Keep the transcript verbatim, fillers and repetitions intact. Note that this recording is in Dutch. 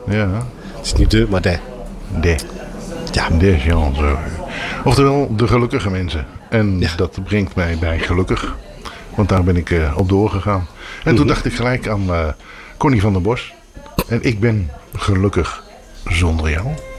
Ja. Het is niet de, maar de. De. Ja. De Jean zo. Oftewel, de gelukkige mensen. En Ja. dat brengt mij bij gelukkig. Want daar ben ik uh, op doorgegaan. En toen Mm-hmm. dacht ik gelijk aan uh, Connie van der Bos. En ik ben gelukkig zonder jou.